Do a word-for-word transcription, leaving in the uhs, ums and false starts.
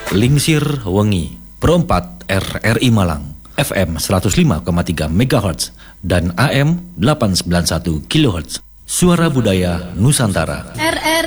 Lingsir Wengi, Perempat R R I Malang, F M seratus lima koma tiga megahertz dan A M delapan ratus sembilan puluh satu kilohertz. Suara Budaya Nusantara. R R